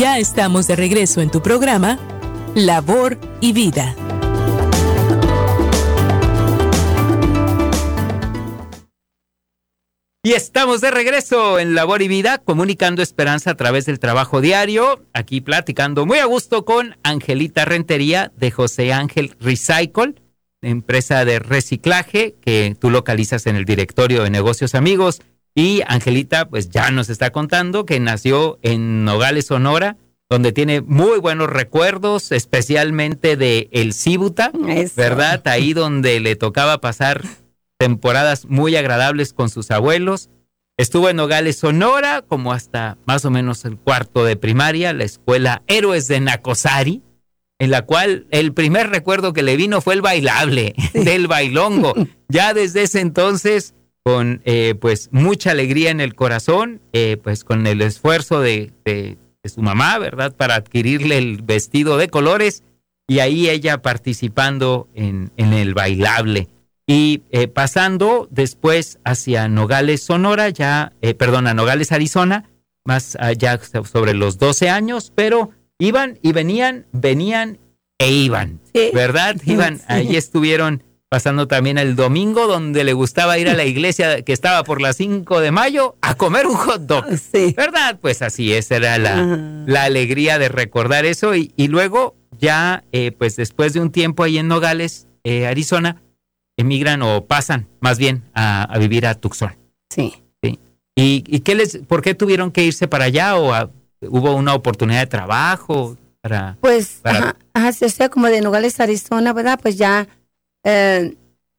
Ya estamos de regreso en tu programa Labor y Vida. Y estamos de regreso en Labor y Vida, comunicando esperanza a través del trabajo diario. Aquí platicando muy a gusto con Angelita Rentería de José Ángel Recycle, empresa de reciclaje que tú localizas en el directorio de Negocios Amigos. Y Angelita pues ya nos está contando que nació en Nogales, Sonora, donde tiene muy buenos recuerdos, especialmente de el Cibuta, ¿verdad? Ahí donde le tocaba pasar temporadas muy agradables con sus abuelos. Estuvo en Nogales, Sonora, como hasta más o menos el cuarto de primaria, la escuela Héroes de Nacosari, en la cual el primer recuerdo que le vino fue el bailable, del bailongo. Ya desde ese entonces, con pues mucha alegría en el corazón, pues con el esfuerzo de su mamá, ¿verdad? Para adquirirle el vestido de colores, y ahí ella participando en el bailable. Y pasando después hacia Nogales, Sonora, a Nogales, Arizona, más allá sobre los 12 años, pero iban y venían e iban, sí, ¿verdad? Iban, sí. Ahí estuvieron pasando también el domingo, donde le gustaba ir a la iglesia que estaba por la 5 de mayo a comer un hot dog, sí, ¿verdad? Pues así, esa era la alegría de recordar eso. Y luego ya, pues después de un tiempo ahí en Nogales, Arizona, emigran o pasan más bien a vivir a Tucson. Sí. ¿Sí? ¿Y por qué tuvieron que irse para allá? ¿O hubo una oportunidad de trabajo? O sea, como de Nogales, Arizona, ¿verdad? Pues ya se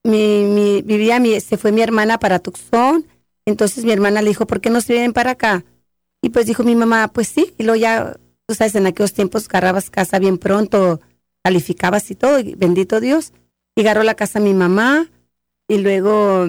fue mi hermana para Tucson. Entonces mi hermana le dijo, ¿por qué no se vienen para acá? Y pues dijo mi mamá, pues sí. Y luego ya, tú sabes, en aquellos tiempos agarrabas casa bien pronto, calificabas y todo, y bendito Dios. Y agarró la casa mi mamá, y luego,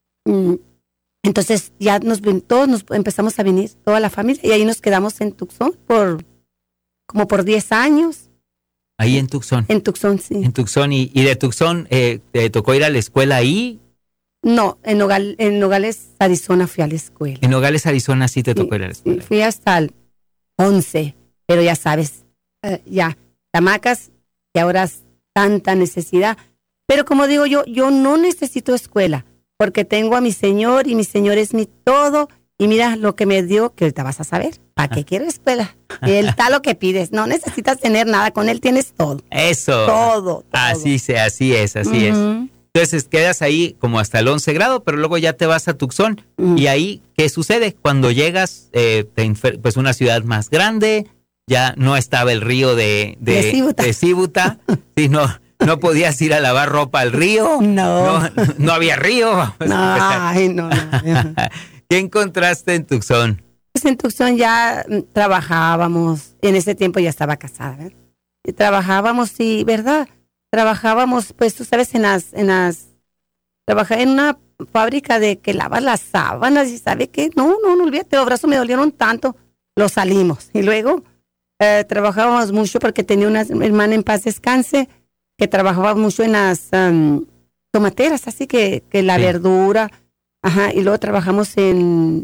entonces ya todos nos empezamos a venir, toda la familia, y ahí nos quedamos en Tucson como por 10 años. Ahí en Tucson. En Tucson, sí. En Tucson, y de Tucson, ¿te tocó ir a la escuela ahí? No, en Nogales, Arizona fui a la escuela. En Nogales, Arizona sí te tocó ir a la escuela. Sí, fui hasta el 11, pero ya sabes, ya, chamacas, y ahora tanta necesidad. Pero como digo yo no necesito escuela, porque tengo a mi Señor, y mi Señor es mi todo, y mira lo que me dio, que ahorita vas a saber. ¿Para qué quiero escuela? Él está lo que pides, no necesitas tener nada, con Él tienes todo. Eso. Todo. Así es. Entonces quedas ahí como hasta el 11 grado, pero luego ya te vas a Tucson, y ahí, ¿qué sucede? Cuando llegas, pues una ciudad más grande, ya no estaba el río de Cibuta, sino... ¿No podías ir a lavar ropa al río? No había río. No. ¿Qué encontraste en Tucson? Pues en Tucson ya trabajábamos. En ese tiempo ya estaba casada, ¿verdad? Y trabajábamos, sí, ¿verdad? Trabajábamos, pues tú sabes, trabajé en una fábrica de que lavas las sábanas, y ¿sabe qué? No, olvídate, los brazos me dolieron tanto. Lo salimos. Y luego trabajábamos mucho porque tenía una hermana, en paz descanse, que trabajaba mucho en las tomateras, así que la verdura, y luego trabajamos en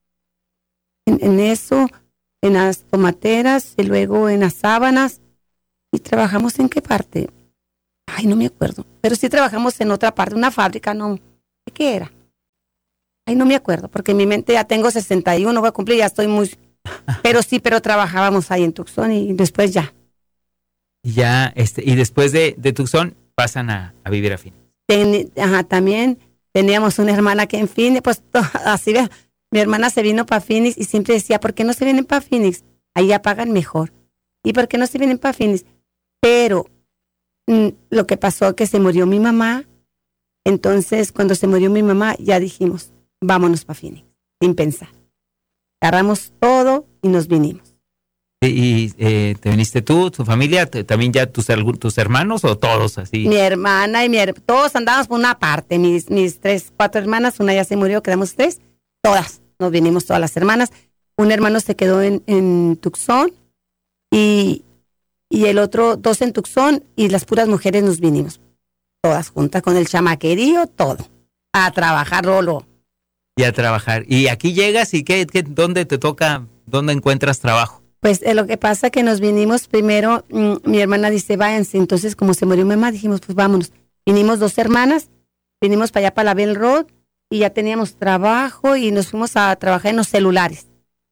eso, en las tomateras, y luego en las sábanas, y trabajamos ¿en qué parte? Ay, no me acuerdo, pero sí trabajamos en otra parte, una fábrica, no, ¿qué era? Ay, no me acuerdo, porque en mi mente ya tengo 61, voy a cumplir, ya estoy muy, pero trabajábamos ahí en Tucson, y después ya. Ya, y después de Tucson pasan a vivir a Phoenix. También teníamos una hermana que en Phoenix, pues así ve, mi hermana se vino para Phoenix y siempre decía, ¿por qué no se vienen para Phoenix? Allá pagan mejor. ¿Y por qué no se vienen para Phoenix? Pero lo que pasó es que se murió mi mamá. Entonces, cuando se murió mi mamá, ya dijimos, vámonos para Phoenix, sin pensar. Agarramos todo y nos vinimos. ¿Y te viniste tú, tu familia, también ya tus hermanos o todos así? Mi hermana todos andábamos por una parte, mis 3, 4 hermanas, una ya se murió, quedamos 3, todas, nos vinimos todas las hermanas. Un hermano se quedó en Tucson y el otro 2 en Tucson, y las puras mujeres nos vinimos, todas juntas con el chamaquerío, todo, a trabajar, Rolo. Y a trabajar. Y aquí llegas y ¿dónde te toca, dónde encuentras trabajo? Pues lo que pasa que nos vinimos primero, mi hermana dice, váyanse. Entonces, como se murió mi mamá, dijimos, pues vámonos. Vinimos 2 hermanas, vinimos para allá, para la Bell Road, y ya teníamos trabajo y nos fuimos a trabajar en los celulares.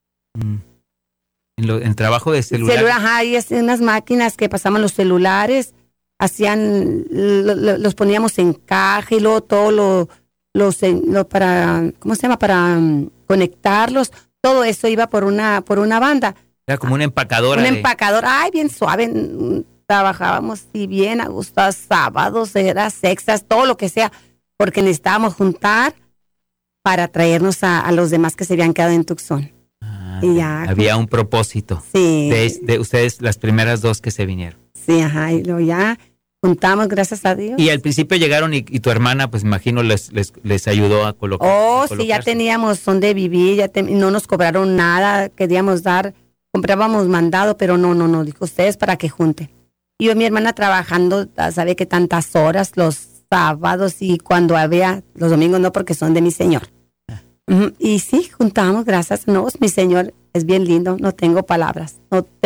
En trabajo de celulares. Ajá, y unas máquinas que pasaban los celulares, los poníamos en caja y luego todo lo para, ¿cómo se llama? Para conectarlos. Todo eso iba por una banda. Era como una empacadora. Una empacadora, ay, bien suave. Trabajábamos y bien a gusto, sábados, eras sextas, todo lo que sea, porque necesitábamos juntar para traernos a los demás que se habían quedado en Tucson. Y ya, había un propósito. Sí. De ustedes, las primeras 2 que se vinieron. Sí, ajá, y luego ya juntamos, gracias a Dios. Y al principio llegaron y tu hermana, pues imagino, les ayudó a colocar. Sí, ya teníamos donde vivir, no nos cobraron nada, queríamos comprábamos mandado, pero no, dijo, ustedes para que junten. Y yo, mi hermana trabajando, sabe que tantas horas, los sábados y cuando había, los domingos no, porque son de mi señor. Y sí, juntamos, gracias. No, mi señor es bien lindo, no tengo palabras.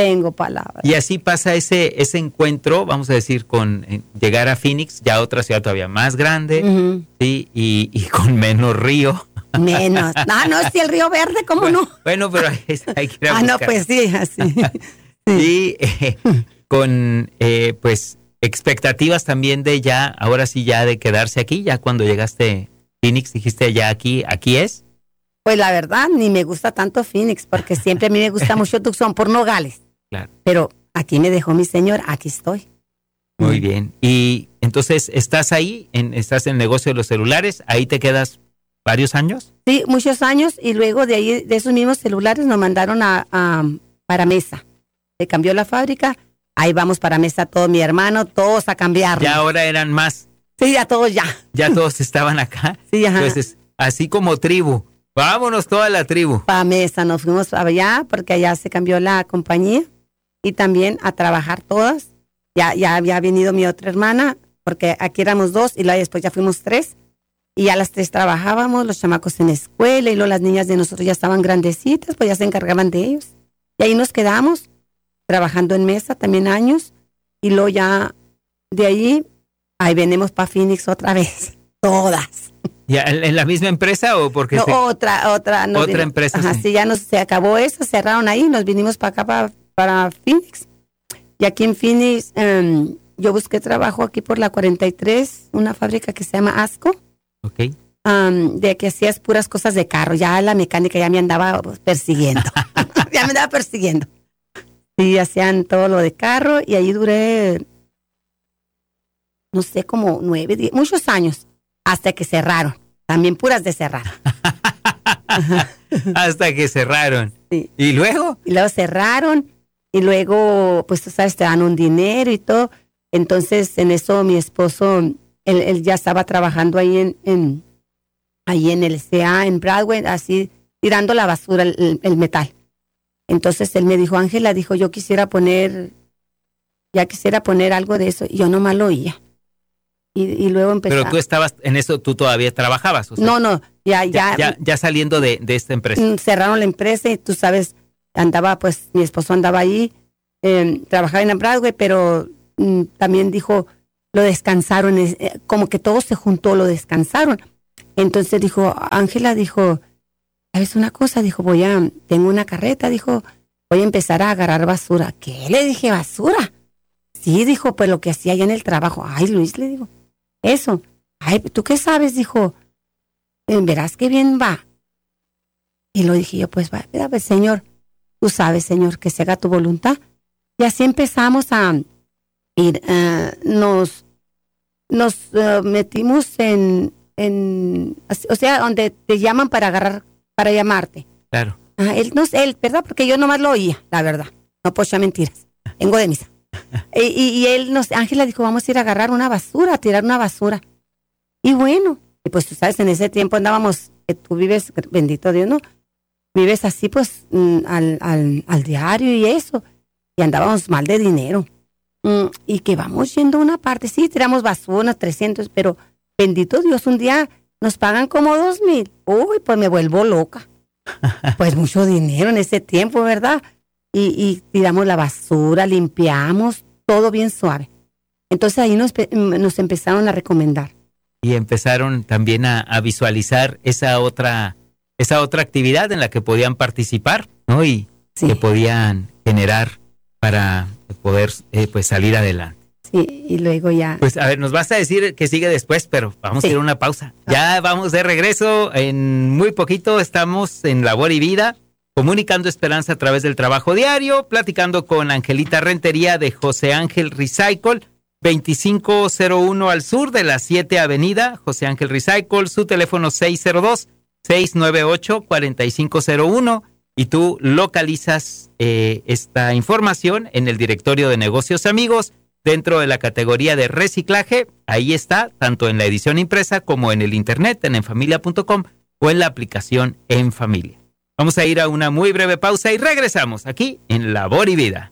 Y así pasa ese encuentro, vamos a decir, con llegar a Phoenix, ya otra ciudad todavía más grande, ¿sí? Y con menos río. Menos. No, si el Río Verde, ¿cómo no? Bueno, pero hay que ir a buscar. No, pues sí, así. Sí. Y con, pues, expectativas también de ya, ahora sí ya de quedarse aquí, ya cuando llegaste a Phoenix, dijiste ya aquí es. Pues la verdad, ni me gusta tanto Phoenix, porque siempre a mí me gusta mucho Tucson por Nogales. Claro. Pero aquí me dejó mi señor, aquí estoy. Muy bien. Y entonces, ¿estás ahí? ¿Estás en el negocio de los celulares? ¿Ahí te quedas varios años? Sí, muchos años, y luego de ahí, de esos mismos celulares, nos mandaron para Mesa. Se cambió la fábrica, ahí vamos para Mesa, todo mi hermano, todos a cambiar. Ya ahora eran más. Sí, ya todos ya. Ya todos estaban acá. Sí, ajá. Entonces, así como tribu. Vámonos toda la tribu. Para Mesa, nos fuimos allá porque allá se cambió la compañía y también a trabajar todas. Ya había venido mi otra hermana porque aquí éramos 2 y luego después ya fuimos 3 y ya las 3 trabajábamos, los chamacos en la escuela y luego las niñas de nosotros ya estaban grandecitas, pues ya se encargaban de ellos. Y ahí nos quedamos trabajando en Mesa también años y luego ya de ahí venimos para Phoenix otra vez, todas. ¿Ya en la misma empresa o porque no, otra empresa? Ajá, sí, ya se acabó eso, cerraron ahí, nos vinimos para acá, para Phoenix. Y aquí en Phoenix, yo busqué trabajo aquí por la 43, una fábrica que se llama Asco. Ok. De que hacías puras cosas de carro. Ya la mecánica ya me andaba persiguiendo. Ya me andaba persiguiendo. Y hacían todo lo de carro y ahí duré, no sé, como 9, 10, muchos años. Hasta que cerraron. También puras de cerrar. Hasta que cerraron. Sí. ¿Y luego? Y luego cerraron. Y luego, pues tú sabes, te dan un dinero y todo. Entonces, en eso mi esposo, él ya estaba trabajando ahí en el CA, en Broadway, así, tirando la basura, el metal. Entonces, él me dijo, Ángela, yo quisiera poner algo de eso. Y yo nomás lo oía. Y luego empezó. Pero tú estabas en eso, tú todavía trabajabas. O sea, no, ya saliendo de esta empresa. Cerraron la empresa y tú sabes, mi esposo andaba ahí, trabajaba en Broadway, pero también dijo, lo descansaron, como que todo se juntó, lo descansaron. Entonces dijo, Ángela, ¿sabes una cosa? Tengo una carreta, voy a empezar a agarrar basura. ¿Qué? Le dije, ¿basura? Sí, dijo, pues lo que hacía allá en el trabajo. Ay, Luis, le digo. Eso. Ay, ¿tú qué sabes? Dijo, verás qué bien va. Y lo dije yo, pues, pues, Señor, tú sabes, Señor, que se haga tu voluntad. Y así empezamos a ir, nos metimos o sea, donde te llaman para llamarte. Claro. Él, ¿verdad? Porque yo nomás lo oía, la verdad. No puedo echar mentiras. Vengo de misa. Y Ángela dijo, vamos a ir a agarrar una basura, a tirar una basura. Y bueno, pues tú sabes, en ese tiempo andábamos, que tú vives, bendito Dios, ¿no? Vives así pues al diario y eso. Y andábamos mal de dinero. Y que vamos yendo a una parte, sí, tiramos basura, unos 300, pero bendito Dios, un día nos pagan como 2,000. Uy, pues me vuelvo loca. Pues mucho dinero en ese tiempo, ¿verdad? y tiramos la basura, limpiamos, todo bien suave. Entonces ahí nos empezaron a recomendar. Y empezaron también a visualizar esa otra actividad en la que podían participar, ¿no? Y Sí. que podían generar para poder pues salir adelante. Sí, y luego ya... Pues a ver, nos vas a decir que sigue después, pero vamos a ir a una pausa. Ya vamos de regreso. En muy poquito estamos en Labor y Vida, comunicando esperanza a través del trabajo diario, platicando con Angelita Rentería de José Ángel Recycle, 2501 al sur de la 7 Avenida, José Ángel Recycle, su teléfono 602-698-4501, y tú localizas esta información en el directorio de negocios amigos, dentro de la categoría de reciclaje. Ahí está, tanto en la edición impresa como en el internet, en enfamilia.com o en la aplicación En Familia. Vamos a ir a una muy breve pausa y regresamos aquí en Labor y Vida.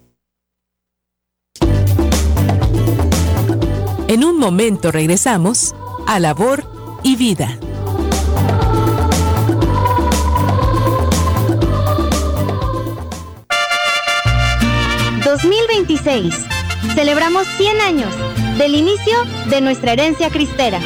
En un momento regresamos a Labor y Vida. ...2026... Celebramos 100 años del inicio de nuestra herencia cristera.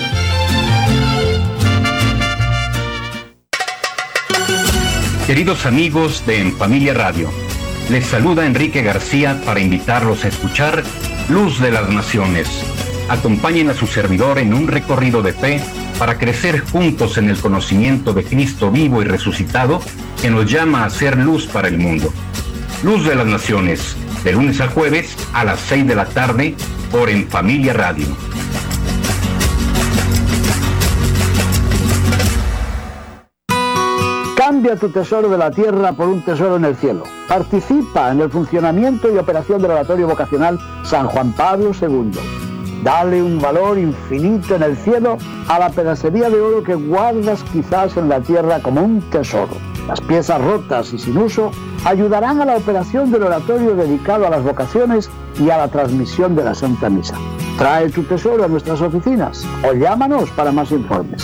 Queridos amigos de En Familia Radio, les saluda Enrique García para invitarlos a escuchar Luz de las Naciones. Acompañen a su servidor en un recorrido de fe para crecer juntos en el conocimiento de Cristo vivo y resucitado, que nos llama a ser luz para el mundo. Luz de las Naciones, de lunes a jueves a las 6 de la tarde por En Familia Radio. Cambia tu tesoro de la tierra por un tesoro en el cielo. Participa en el funcionamiento y operación del Oratorio Vocacional San Juan Pablo II. Dale un valor infinito en el cielo a la pedacería de oro que guardas quizás en la tierra como un tesoro. Las piezas rotas y sin uso ayudarán a la operación del oratorio dedicado a las vocaciones y a la transmisión de la Santa Misa. Trae tu tesoro a nuestras oficinas o llámanos para más informes.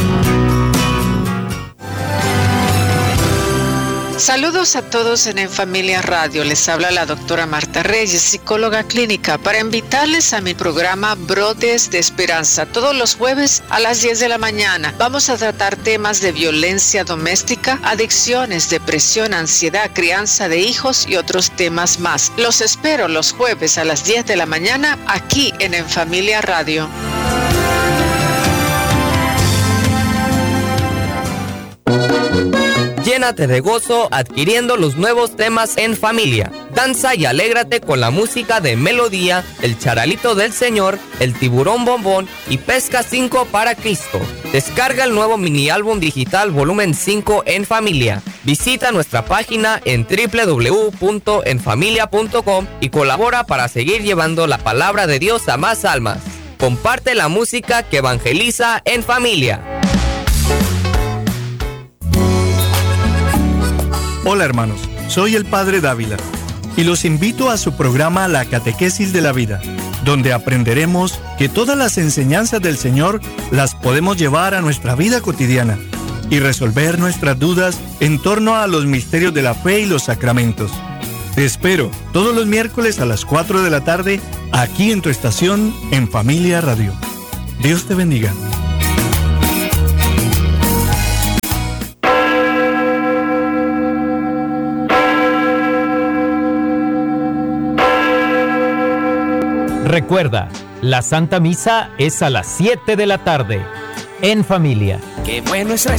Saludos a todos en Familia Radio. Les habla la doctora Marta Reyes, psicóloga clínica, para invitarles a mi programa Brotes de Esperanza. Todos los jueves a las 10 de la mañana vamos a tratar temas de violencia doméstica, adicciones, depresión, ansiedad, crianza de hijos y otros temas más. Los espero los jueves a las 10 de la mañana aquí en Familia Radio. Llénate de gozo adquiriendo los nuevos temas En Familia. Danza y alégrate con la música de Melodía, El Charalito del Señor, El Tiburón Bombón y Pesca 5 para Cristo. Descarga el nuevo mini álbum digital volumen 5 En Familia. Visita nuestra página en www.enfamilia.com y colabora para seguir llevando la palabra de Dios a más almas. Comparte la música que evangeliza En Familia. Hola hermanos, soy el Padre Dávila y los invito a su programa La Catequesis de la Vida, donde aprenderemos que todas las enseñanzas del Señor las podemos llevar a nuestra vida cotidiana y resolver nuestras dudas en torno a los misterios de la fe y los sacramentos. Te espero todos los miércoles a las 4 de la tarde aquí en tu estación En Familia Radio. Dios te bendiga. Recuerda, la Santa Misa es a las 7 de la tarde, en familia. Qué bueno es